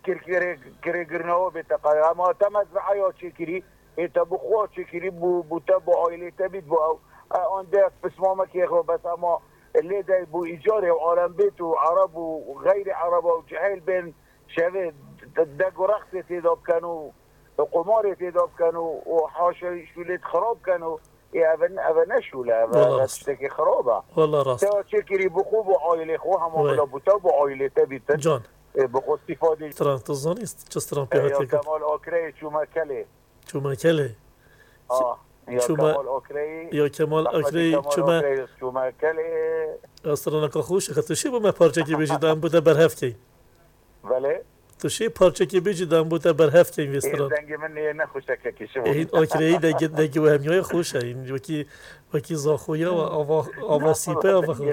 کری گرناو بتقای اما تمز بعیا چکری ایتا بخوا چکری بوتا با آیلی تبید با آن دست بسمامه که خو بس اما اللي دا بو ايجاري وعالم بيت وعرب وغير عرب وجهيل بين شباب دا قرقت تيداب كانوا وقمار تيداب كانوا وحاشا شوليت خراب كانوا يا ابن شولا ابن خرابه والله راست تو شكري بخوب وعائله خوها ما بلا بوتا وعائله تبيت جان بخو استفاده تران تظن است چه استران پیات يا كمال اوكري شو مكله یا کمال آکری چوما کلی استران که خوش خطوشی با ما پارچه کی بیچی دام بوده برهفت کی بله توشی پارچه کی بیچی دام بوده برهفت کی استران دنگ من نه خوشک کی شو این آکری دنگ و همیای خوشه این وکی زاخویا و آواسیپه آوا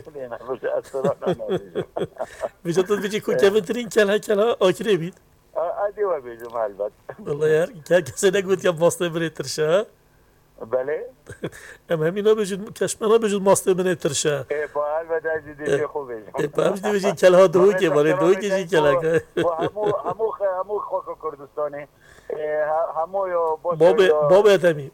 بیچه تو بیچی کو کمترین کلا آکری بید ادی و بیجم البته والله یار کسی نگوید که واسطه بریترشه بله اما همینا بجود کشمنا بجود ماسته من ترشه با البته دیگه خوبه با همش دیگه کلها دو که ولی دو که کلا همو خاک کردستانی همو یا باب ادمی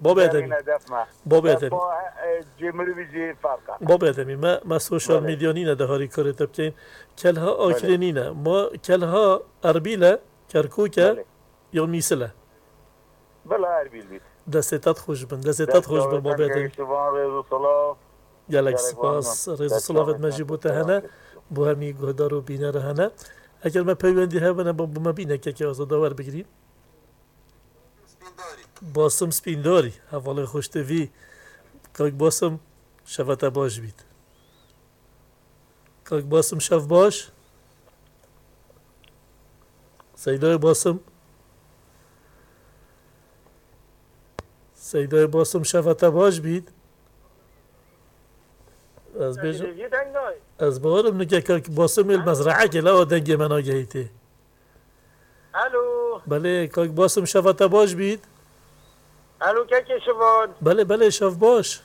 جمهوری بیزی فرقه باب ادمی ما سوشال میدیانی ندهاری کاری تبکین کلها آکرینی نه ما کلها اربیله کرکوکه یا میسله بله اربیل بید دستت خوش بن بابا ادمی گلک سپاس رضا صلافت مجیبوته هنه بو همی گهدار و بینه ره هنه اگر ما پیوندی هونه با ما بینه که آزاداور بگیریم باسم سپینداری حواله خوشتوی کاک باسم شفت باش بید کاک باسم شف باش سیدای باسم شفت باش بید از بارم نگه کاک باسم المزرعه که لا دنگ من آگهیته الو بله کاک باسم شفت باش بید الو که شفت بله شف باش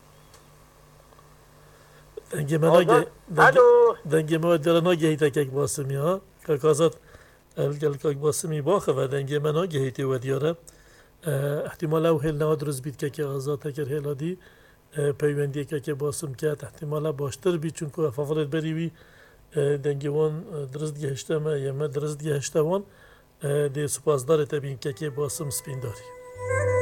دنگ من آگه دنگ من آگهیته کاک باسمی ها کاک آزاد الگل کاک باسمی باخه و دنگ من آگهیته و دیاره احتمال او هل نادرز بید که آزاد اگر هلادی پیوندی که باسم کرد احتمالا باشتر بید چون که افاولت بریوی دنگوان درست گهشته ما یا ما درست گهشته وان دی سپاسدار تبین که باسم سپینداری